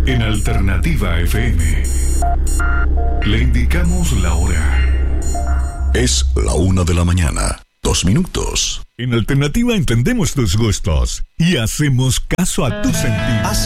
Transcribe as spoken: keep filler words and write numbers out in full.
En Alternativa F M le indicamos la hora. Es la una de la mañana, dos minutos. En Alternativa entendemos tus gustos y hacemos caso a tus sentidos.